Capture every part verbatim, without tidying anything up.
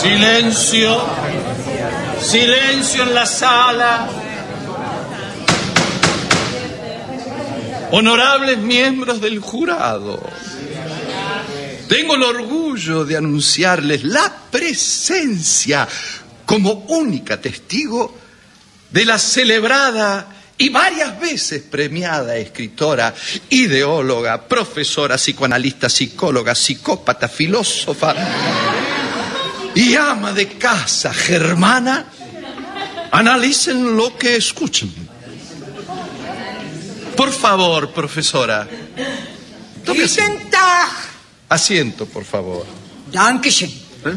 Silencio. Silencio en la sala. Honorables miembros del jurado, tengo el orgullo de anunciarles la presencia como única testigo de la celebrada y varias veces premiada escritora, ideóloga, profesora, psicoanalista, psicóloga, psicópata, filósofa y ama de casa germana. Analicen lo que escuchen. Por favor, profesora. Tome asiento. Asiento, por favor. Dankeschön. ¿Eh?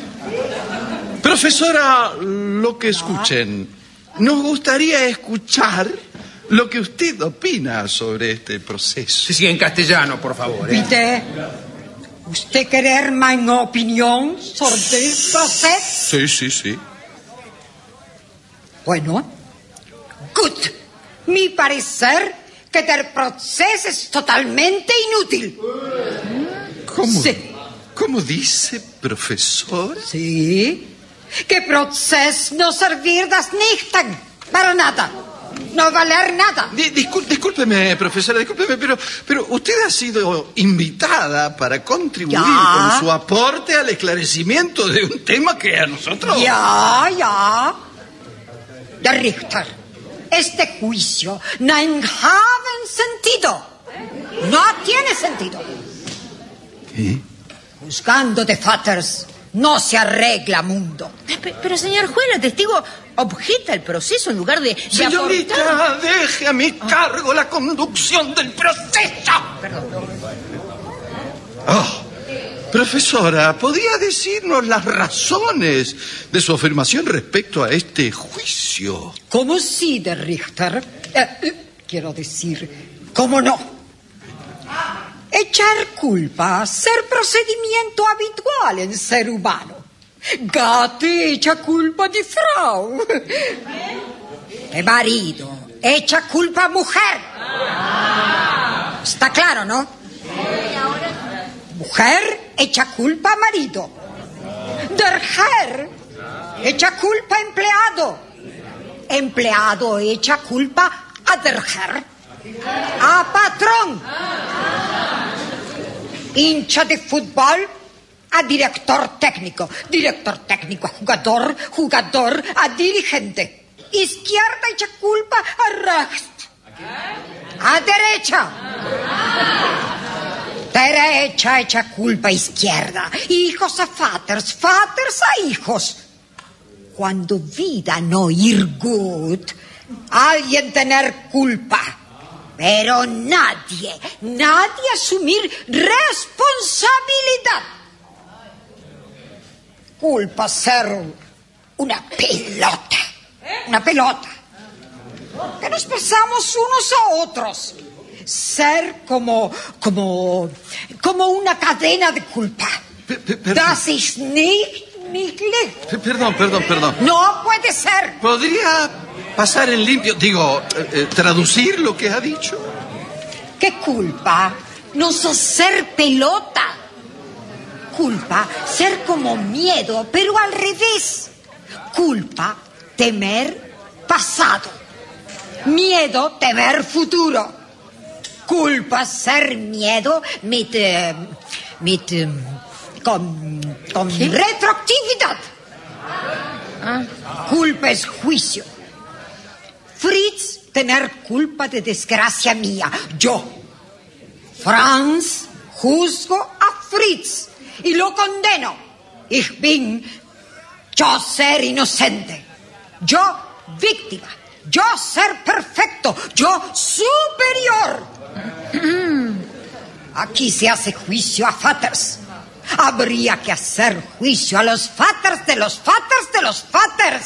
Profesora, lo que escuchen. Nos gustaría escuchar lo que usted opina sobre este proceso. Sí, sí, en castellano, por favor. ¿eh? Bitte. ¿Usted quiere mi opinión sobre el proceso? Sí, sí, sí. Bueno. Good. Mi parecer que el proceso es totalmente inútil. ¿Cómo? Sí. ¿Cómo dice, profesor? Sí. Que proceso no servir das nichten para nada. No valer nada. Di- discul- discúlpeme, profesora, discúlpeme, pero, pero usted ha sido invitada para contribuir Ya. con su aporte al esclarecimiento de un tema que a nosotros... Ya, ya. Der Richter. Este juicio no have sentido. No tiene sentido. ¿Qué? Juzgando de Vaters no se arregla mundo. Pero, pero señor juez, el testigo objeta el proceso en lugar de... de Señorita, aportar. deje a mi cargo la conducción del proceso. Oh, profesora, ¿podría decirnos las razones de su afirmación respecto a este juicio? ¿Cómo sí, der Richter? Eh, eh, quiero decir, ¿cómo no? Echar culpa, ser procedimiento habitual en ser humano. Gatti echa culpa di Frau. De marido, echa culpa a mujer. Está claro, ¿no? Mujer echa culpa a marido. Der Herr echa culpa a empleado. Empleado echa culpa a der Herr. A patrón. Hincha de fútbol a director técnico. Director técnico a jugador. Jugador a dirigente. Izquierda echa culpa a rechts. A derecha. Derecha echa culpa a izquierda. Hijos a vaters, vaters a hijos. Cuando vida no ir good, alguien tener culpa. Pero nadie, nadie asumir responsabilidad. Culpa ser una pelota. Una pelota. Que nos pasamos unos a otros. Ser como, como, como una cadena de culpa. Pe- pe- perdón. Das ist nicht, nicht licht. Pe- Perdón, perdón, perdón. No puede ser. ¿Podría pasar en limpio, digo, eh, eh, traducir lo que ha dicho? ¿Qué culpa? No sos ser pelota. Culpa, ser como miedo, pero al revés. Culpa, temer pasado. Miedo, temer futuro. Culpa, ser miedo, mit, eh, mit, eh, con, con retroactividad. Ah. Culpa es juicio. Fritz, tener culpa de desgracia mía. Yo. Franz, juzgo a Fritz y lo condeno. Ich bin, yo ser inocente. Yo, víctima. Yo ser perfecto. Yo superior. Aquí se hace juicio a vaters. Habría que hacer juicio a los vaters de los vaters de los vaters.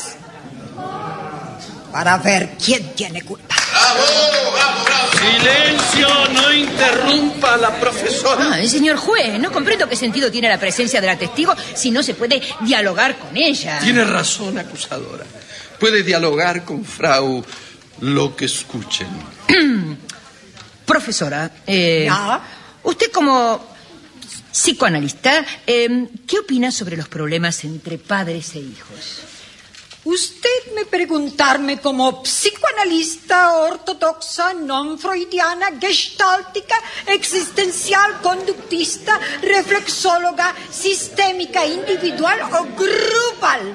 Para ver quién tiene culpa. ¡Bravo, bravo, bravo! Silencio, no interrumpa a la profesora. Ay, señor juez, no comprendo qué sentido tiene la presencia de la testigo si no se puede dialogar con ella. Tiene razón, acusadora. Puede dialogar con Frau lo que escuchen. Profesora, eh, ¿Ya? usted como psicoanalista, eh, ¿qué opina sobre los problemas entre padres e hijos? Usted me preguntarme como psicoanalista ortodoxa, non freudiana, gestáltica, existencial, conductista, reflexóloga, sistémica, individual o grupal.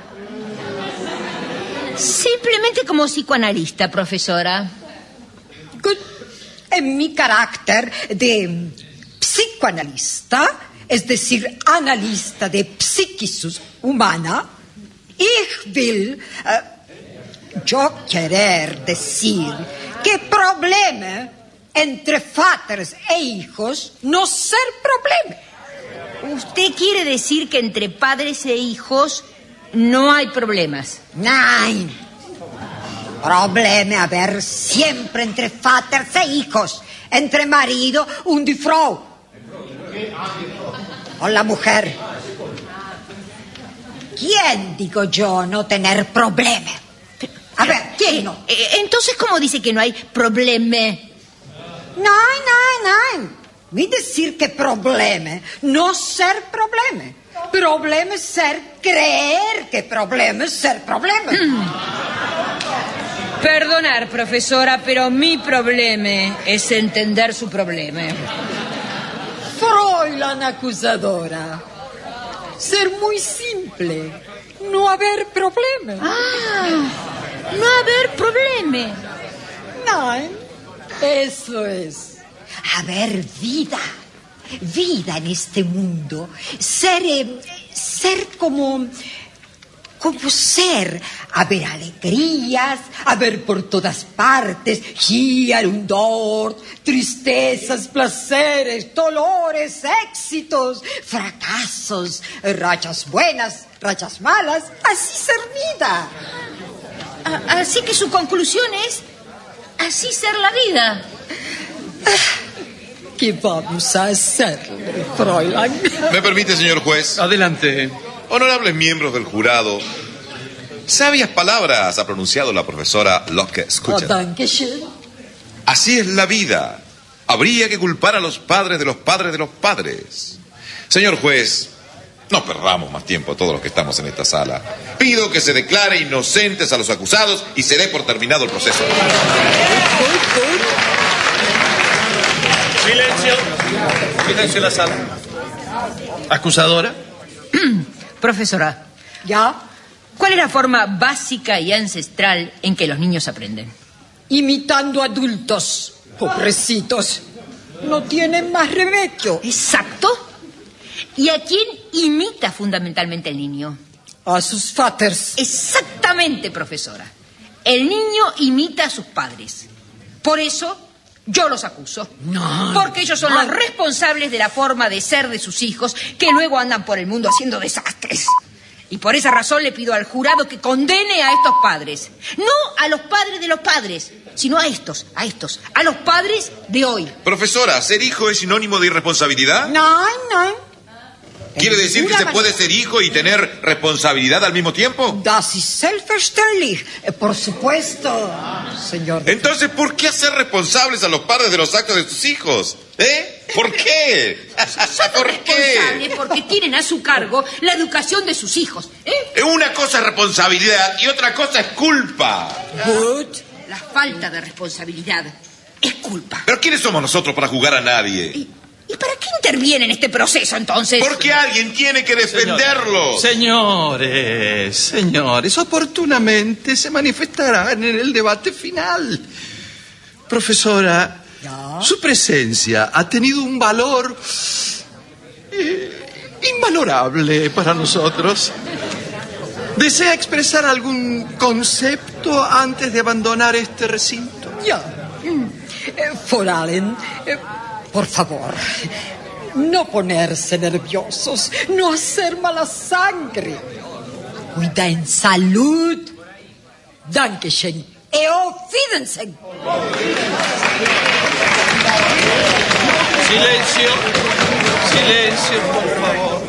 Simplemente como psicoanalista, profesora. Good. En mi carácter de psicoanalista, es decir, analista de psiquis humana, ich will, uh, yo querer decir que problema entre padres e hijos no ser problema. ¿Usted quiere decir que entre padres e hijos no hay problemas? Nein. Problema haber siempre entre padres e hijos, entre marido und die Frau. O la mujer. ¿Quién, digo yo, no tener problema? A ver, ¿quién no? Entonces, ¿cómo dice que no hay problema? Nein, nein, nein. Mi decir que problema, no ser problema. Problema es ser creer que problema es ser problema. Mm. Perdonar, profesora, pero mi problema es entender su problema. Fräulein acusadora. Ser muy simple, no haber problema. Ah, no haber problema. No, eso es. Haber vida, vida en este mundo. Ser, eh, ser como, como ser. Haber alegrías, haber por todas partes, hier und dort, tristezas, placeres, dolores, éxitos, fracasos, rachas buenas, rachas malas, así ser vida. Así que su conclusión es así ser la vida. ¿Qué vamos a hacer, Fräulein? ¿Me permite, señor juez? Adelante. Honorables miembros del jurado, sabias palabras ha pronunciado la profesora Locke. Escucha. Oh, danke schön. Así es la vida. Habría que culpar a los padres de los padres de los padres. Señor juez, no perdamos más tiempo todos los que estamos en esta sala. Pido que se declare inocentes a los acusados y se dé por terminado el proceso. Silencio. Silencio en la sala. Acusadora. Profesora. ¿Ya? ¿Cuál es la forma básica y ancestral en que los niños aprenden? Imitando adultos. Pobrecitos. No tienen más remedio. Exacto. ¿Y a quién imita fundamentalmente el niño? A sus padres. Exactamente, profesora. El niño imita a sus padres. Por eso yo los acuso. No. Porque ellos son no. los responsables de la forma de ser de sus hijos, que luego andan por el mundo haciendo desastres. Y por esa razón le pido al jurado que condene a estos padres. No a los padres de los padres, sino a estos, a estos, a los padres de hoy. Profesora, ¿ser hijo es sinónimo de irresponsabilidad? No, no. ¿Quiere decir que se puede ser hijo y tener responsabilidad al mismo tiempo? Das ist selbstverständlich. Por supuesto, señor. Entonces, ¿por qué hacer responsables a los padres de los actos de sus hijos? ¿Eh? ¿Por qué? Son ¿Por responsables qué? porque tienen a su cargo la educación de sus hijos. ¿eh? Una cosa es responsabilidad y otra cosa es culpa. Good. La falta de responsabilidad es culpa. ¿Pero quiénes somos nosotros para juzgar a nadie? ¿Y, ¿y para qué interviene en este proceso, entonces? Porque alguien tiene que defenderlo. Señores, señores, oportunamente se manifestarán en el debate final. Profesora, ¿Ya? su presencia ha tenido un valor eh, invalorable para nosotros. ¿Desea expresar algún concepto antes de abandonar este recinto? Ya. Eh, Fräulein, eh, por favor, no ponerse nerviosos, no hacer mala sangre. Cuida en salud. Dankeschön. E auf Wiedersehen. Silencio, silencio, por favor.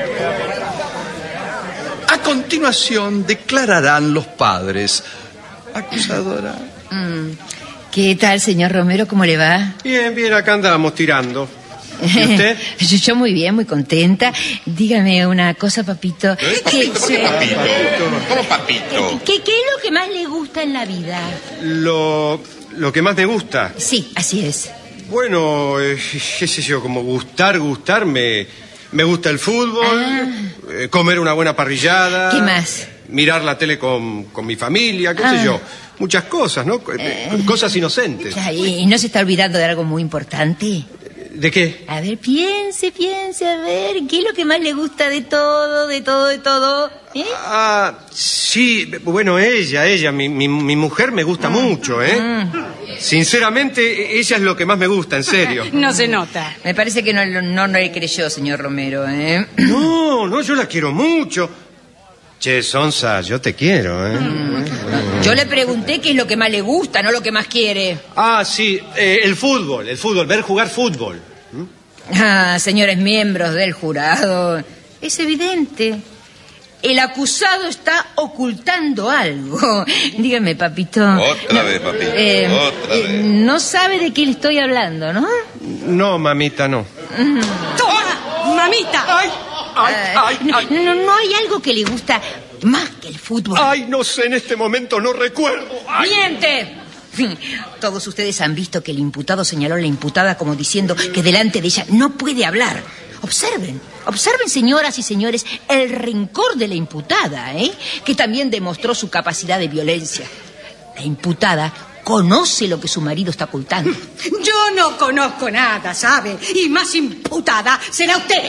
A continuación declararán los padres. Acusadora. Mm. ¿Qué tal, señor Romero? ¿Cómo le va? Bien, bien, acá andábamos tirando. ¿Y usted? Yo, yo muy bien, muy contenta. Dígame una cosa, papito. ¿Eh? ¿Qué, ¿Papito? ¿Por qué papito? ¿Cómo papito? ¿Qué, ¿Qué es lo que más le gusta en la vida? Lo, lo que más me gusta. Sí, así es. Bueno, eh, qué sé yo, como gustar, gustar, me, me gusta el fútbol, Ah. eh, comer una buena parrillada. ¿Qué más? Mirar la tele con, con mi familia, qué Ah. sé yo. Muchas cosas, ¿no? Eh, Cosas inocentes. Ay, ¿y no se está olvidando de algo muy importante? ¿De qué? A ver, piense, piense, a ver, ¿qué es lo que más le gusta de todo, de todo, de todo? ¿Eh? Ah, sí, bueno, ella, ella, mi, mi, mi mujer me gusta mucho, ¿eh? Sinceramente, ella es lo que más me gusta, en serio. No se nota. Me parece que no, no, no le creyó, señor Romero, ¿eh? No, no, yo la quiero mucho. Che, Sonsa, yo te quiero, ¿eh? Yo le pregunté qué es lo que más le gusta, no lo que más quiere. Ah, sí, eh, el fútbol, el fútbol, ver jugar fútbol. Ah, señores miembros del jurado, es evidente. El acusado está ocultando algo. Dígame, papito. Otra vez, papito, otra eh, vez. No sabe de qué le estoy hablando, ¿no? No, mamita, no. ¡Toma, mamita! ¡Ay! ¡Ay, ay, no, ay! no, no hay algo que le gusta más que el fútbol. ¡Ay, no sé, en este momento no recuerdo! ¡Ay! ¡Miente! Todos ustedes han visto que el imputado señaló a la imputada como diciendo que delante de ella no puede hablar. Observen, observen, señoras y señores, el rencor de la imputada, ¿eh? Que también demostró su capacidad de violencia. La imputada conoce lo que su marido está ocultando. Yo no conozco nada, ¿sabe? Y más imputada será usted.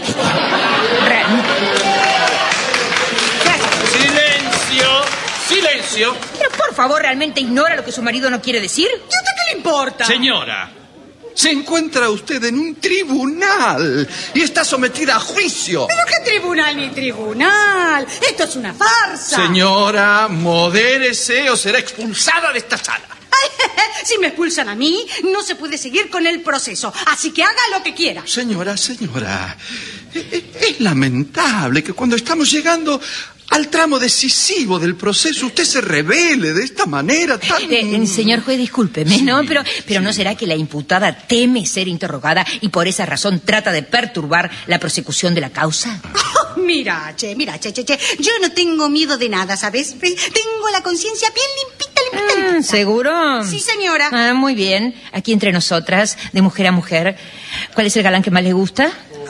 ¡Silencio! ¡Silencio! Pero por favor, ¿realmente ignora lo que su marido no quiere decir? ¿Y a usted qué le importa? Señora, Se encuentra usted en un tribunal y está sometida a juicio. ¿Pero qué tribunal ni tribunal? Esto es una farsa. Señora, modérese o será expulsada de esta sala. Si me expulsan a mí, no se puede seguir con el proceso. Así que haga lo que quiera. Señora, señora, e- e- es lamentable que cuando estamos llegando al tramo decisivo del proceso usted se revele de esta manera tan... Eh, señor juez, discúlpeme, ¿no? Pero, pero ¿no será que la imputada teme ser interrogada y por esa razón trata de perturbar la prosecución de la causa? Oh, mira, che, mira, che, che, che. Yo no tengo miedo de nada, ¿sabes? Tengo la conciencia bien limpita, limpita, Ah, limpita. ¿seguro? Sí, señora. Ah, muy bien. Aquí entre nosotras, de mujer a mujer, ¿cuál es el galán que más le gusta?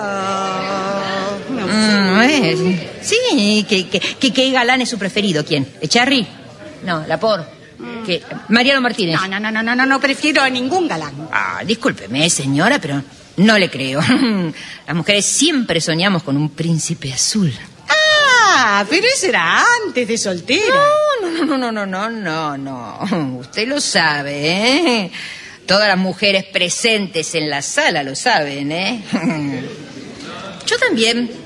Ah, no Mm, eh, sí, ¿qué, qué, qué, qué galán es su preferido? ¿Quién? ¿Echarri? No, Lapor. ¿Qué? Mariano Martínez. No, no, no, no, no, no prefiero a ningún galán. Ah, discúlpeme, señora, pero no le creo. Las mujeres siempre soñamos con un príncipe azul. Ah, pero eso era antes de soltera. No, no, no, no, no, no, no. Usted lo sabe, ¿eh? Todas las mujeres presentes en la sala lo saben, ¿eh? Yo también.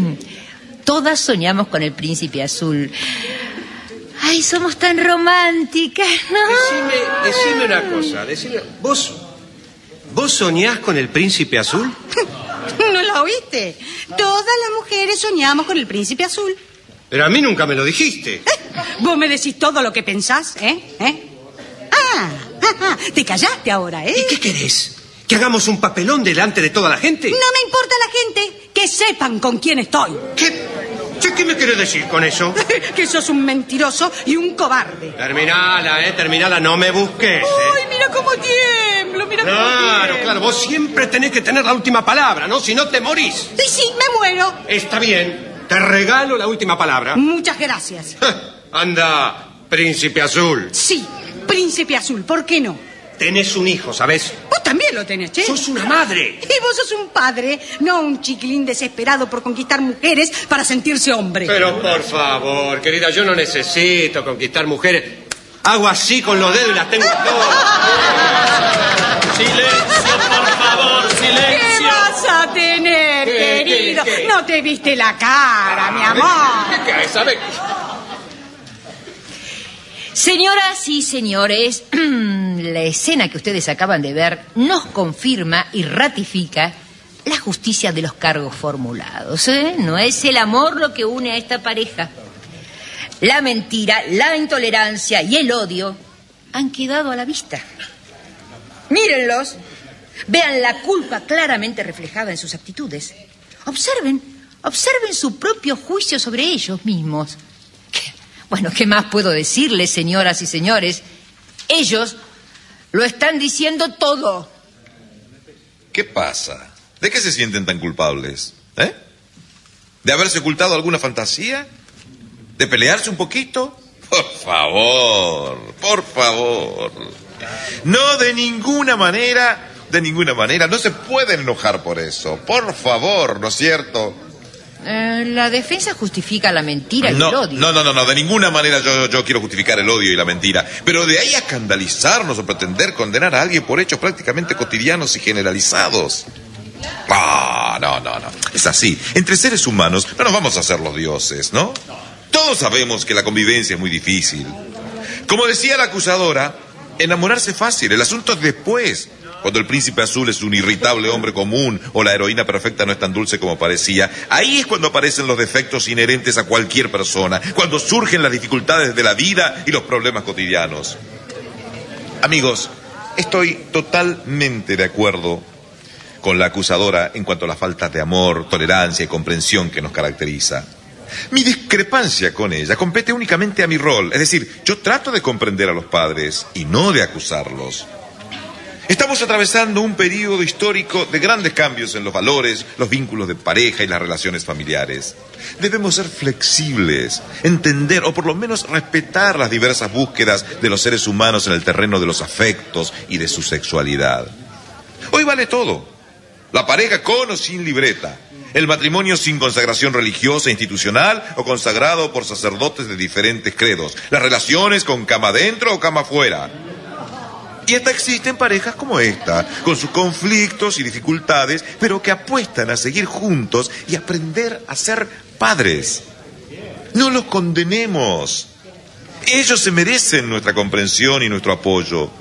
Todas soñamos con el príncipe azul. Ay, somos tan románticas, ¿no? Decime, decime una cosa, decime, ¿vos, ¿vos soñás con el príncipe azul? ¿No la oíste? Todas las mujeres soñamos con el príncipe azul. Pero a mí nunca me lo dijiste. Vos me decís todo lo que pensás, ¿eh? ¿Eh? Ah, ah, ah, te callaste ahora, ¿eh? ¿Y qué querés? ¿Que hagamos un papelón delante de toda la gente? No me importa la gente, que sepan con quién estoy. ¿Qué, ¿Qué, qué me querés decir con eso? Que sos un mentiroso y un cobarde. Terminala, eh, terminala, no me busques. ¡Ay, Eh. mira cómo tiemblo, mira cómo Claro, tiemblo! claro, vos siempre tenés que tener la última palabra, ¿no? Si no te morís. Sí, sí, me muero. Está bien, te regalo la última palabra. Muchas gracias. Anda, príncipe azul. Sí, príncipe azul, ¿por qué no? Tenés un hijo, ¿sabés? Vos también lo tenés, che. Sos una madre. Y vos sos un padre, no un chiquilín desesperado por conquistar mujeres para sentirse hombre. Pero por favor, querida, yo no necesito conquistar mujeres. Hago así con los dedos y las tengo todas. silencio, por favor, ¿Qué silencio. vas a tener, ¿Qué, querido? qué, qué? No te viste la cara, mi amor. ¿Qué es? ¿Sabes? Señoras y señores, la escena que ustedes acaban de ver nos confirma y ratifica la justicia de los cargos formulados, ¿eh? No es el amor lo que une a esta pareja. La mentira, la intolerancia y el odio han quedado a la vista. Mírenlos. Vean la culpa claramente reflejada en sus actitudes. Observen, observen su propio juicio sobre ellos mismos. ¿Qué? Bueno, ¿qué más puedo decirles, señoras y señores? Ellos lo están diciendo todo. ¿Qué pasa? ¿De qué se sienten tan culpables? ¿Eh? ¿De haberse ocultado alguna fantasía? ¿De pelearse un poquito? Por favor, por favor. No, de ninguna manera, de ninguna manera. No se pueden enojar por eso. Por favor, ¿no es cierto? Eh, la defensa justifica la mentira y no, el odio. No, no, no, no, de ninguna manera yo, yo quiero justificar el odio y la mentira. Pero de ahí a escandalizarnos o pretender condenar a alguien por hechos prácticamente cotidianos y generalizados. Ah, no, no, no. Es así. Entre seres humanos no nos vamos a hacer los dioses, ¿no? Todos sabemos que la convivencia es muy difícil. Como decía la acusadora, enamorarse es fácil. El asunto es después. Cuando el príncipe azul es un irritable hombre común o la heroína perfecta no es tan dulce como parecía, ahí es cuando aparecen los defectos inherentes a cualquier persona, cuando surgen las dificultades de la vida y los problemas cotidianos. Amigos, estoy totalmente de acuerdo con la acusadora en cuanto a la falta de amor, tolerancia y comprensión que nos caracteriza. Mi discrepancia con ella compete únicamente a mi rol, es decir, yo trato de comprender a los padres y no de acusarlos. Estamos atravesando un periodo histórico de grandes cambios en los valores, los vínculos de pareja y las relaciones familiares. Debemos ser flexibles, entender o por lo menos respetar las diversas búsquedas de los seres humanos en el terreno de los afectos y de su sexualidad. Hoy vale todo. La pareja con o sin libreta. El matrimonio sin consagración religiosa e institucional o consagrado por sacerdotes de diferentes credos. Las relaciones con cama adentro o cama afuera. Y hasta existen parejas como esta, con sus conflictos y dificultades, pero que apuestan a seguir juntos y aprender a ser padres. No los condenemos. Ellos se merecen nuestra comprensión y nuestro apoyo.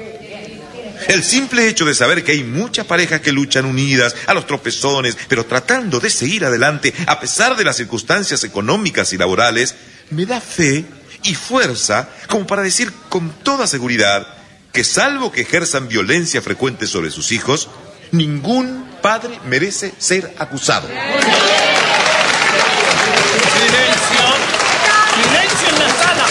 El simple hecho de saber que hay muchas parejas que luchan unidas a los tropezones, pero tratando de seguir adelante a pesar de las circunstancias económicas y laborales, me da fe y fuerza como para decir con toda seguridad que salvo que ejerzan violencia frecuente sobre sus hijos, ningún padre merece ser acusado. ¡Silencio! ¡Silencio en la sala!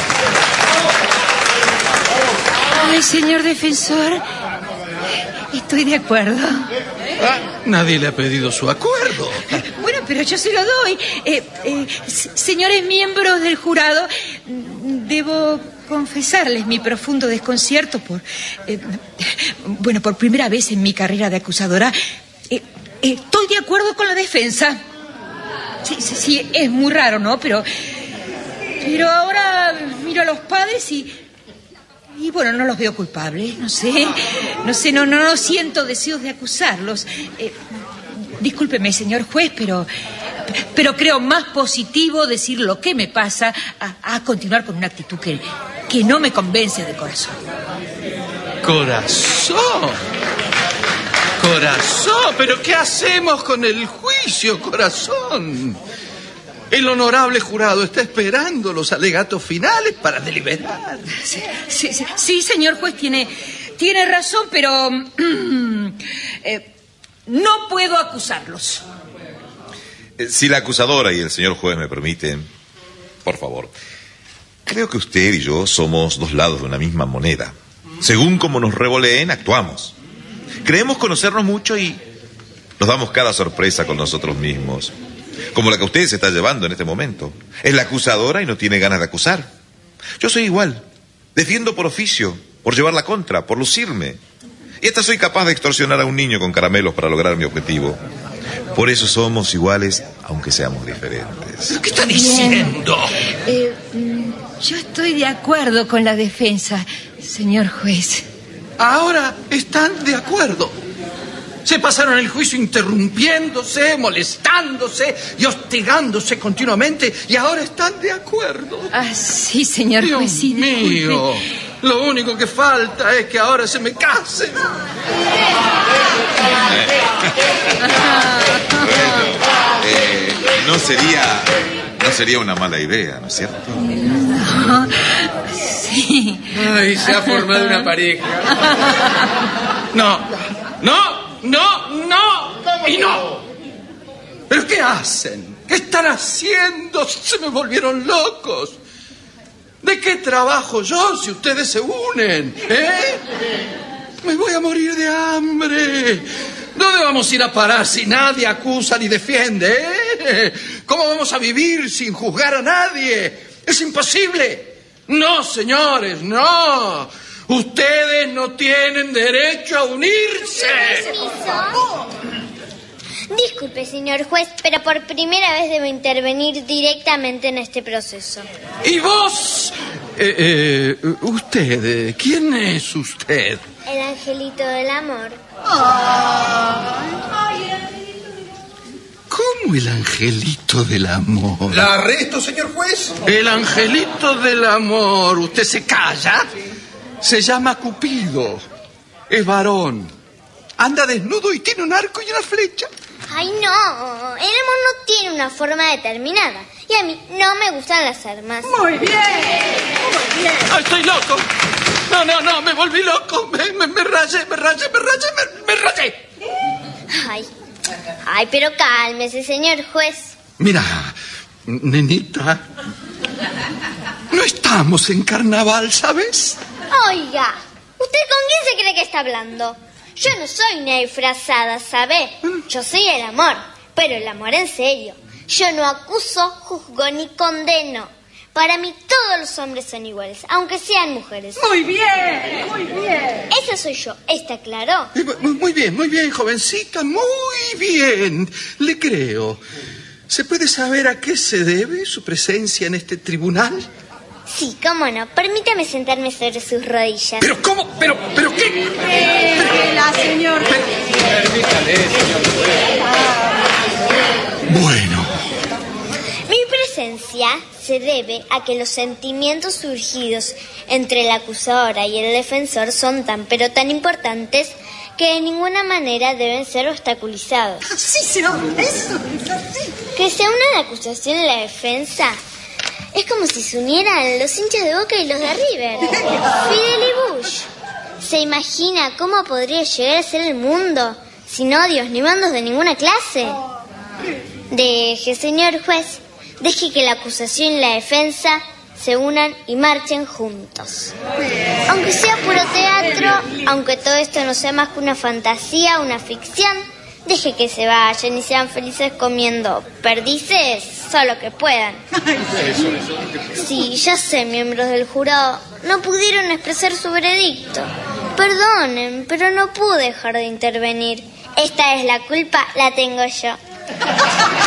Ay, señor defensor, estoy de acuerdo. Nadie le ha pedido su acuerdo. Bueno, pero yo se lo doy. Eh, eh, señores miembros del jurado, debo confesarles mi profundo desconcierto por... Eh, bueno, por primera vez en mi carrera de acusadora, eh, eh, estoy de acuerdo con la defensa. Sí, sí, sí, es muy raro, ¿no? Pero, pero ahora miro a los padres y... Y bueno, no los veo culpables, no sé. No sé, no, no, no siento deseos de acusarlos. Eh, discúlpeme, señor juez, pero... Pero creo más positivo decir lo que me pasa a, a continuar con una actitud que, que no me convence de corazón. Corazón. Corazón. ¿Pero qué hacemos con el juicio, corazón? El honorable jurado está esperando los alegatos finales para deliberar. Sí, sí, sí, sí, señor juez, tiene, tiene razón, pero eh, no puedo acusarlos. Si la acusadora y el señor juez me permiten, por favor. Creo que usted y yo somos dos lados de una misma moneda. Según como nos revoleen, actuamos. Creemos conocernos mucho y nos damos cada sorpresa con nosotros mismos. Como la que usted se está llevando en este momento. Es la acusadora y no tiene ganas de acusar. Yo soy igual. Defiendo por oficio, por llevar la contra, por lucirme. Y hasta soy capaz de extorsionar a un niño con caramelos para lograr mi objetivo. Por eso somos iguales, aunque seamos diferentes. ¿Qué está diciendo? Eh, yo estoy de acuerdo con la defensa, señor juez. Ahora están de acuerdo. Se pasaron el juicio interrumpiéndose, molestándose y hostigándose continuamente, y ahora están de acuerdo. Ah, sí, señor Dios juez, sí, mío, disculpe. Lo único que falta es que ahora se me casen. Eh, no sería, no sería una mala idea, ¿no es cierto? No, sí. Ay, se ha formado una pareja. No, no, no, no, no y no. ¿Pero qué hacen? ¿Qué están haciendo? Se me volvieron locos. ¿De qué trabajo yo si ustedes se unen? ¿Eh? Me voy a morir de hambre. ¿Dónde vamos a ir a parar si nadie acusa ni defiende? ¿Eh? ¿Cómo vamos a vivir sin juzgar a nadie? Es imposible. No, señores, no. Ustedes no tienen derecho a unirse. Disculpe, señor juez, pero por primera vez debo intervenir directamente en este proceso. ¿Y vos? Eh, eh, usted, ¿quién es usted? El angelito del amor. ¿Cómo el angelito del amor? ¿La arresto, señor juez? El angelito del amor. ¿Usted se calla? Se llama Cupido. Es varón. Anda desnudo y tiene un arco y una flecha. Ay, no. El amor no tiene una forma determinada. Y a mí no me gustan las armas. Muy bien, muy bien. ¡Ay, estoy loco! No, no, no, me volví loco. Me, me, me rayé, me rayé, me rayé, me, me rayé. Ay, ay, pero cálmese, señor juez. Mira, nenita, no estamos en carnaval, ¿sabes? Oiga, ¿usted con quién se cree que está hablando? Yo no soy una disfrazada, ¿sabe? Yo soy el amor, pero el amor en serio. Yo no acuso, juzgo ni condeno. Para mí todos los hombres son iguales, aunque sean mujeres. Muy bien, muy bien. Esa soy yo, ¿está claro? Muy bien, muy bien, jovencita, muy bien. Le creo. ¿Se puede saber a qué se debe su presencia en este tribunal? Sí, cómo no. Permítame sentarme sobre sus rodillas. ¿Pero cómo? ¿Pero, pero qué? Déjela, señor. Permítale, señor juez. Bueno. Mi presencia se debe a que los sentimientos surgidos entre la acusadora y el defensor son tan pero tan importantes que de ninguna manera deben ser obstaculizados. Sí, señor, eso es así. Que se una la acusación y la defensa es como si se unieran los hinchas de Boca y los de River. Fidel y Bush. ¿Se imagina cómo podría llegar a ser el mundo sin odios ni bandos de ninguna clase? Deje, señor juez, deje que la acusación y la defensa se unan y marchen juntos. Aunque sea puro teatro, aunque todo esto no sea más que una fantasía, una ficción, deje que se vayan y sean felices comiendo perdices, solo que puedan. Sí, ya sé, miembros del jurado, no pudieron expresar su veredicto. Perdonen, pero no pude dejar de intervenir. Esta es la culpa, la tengo yo.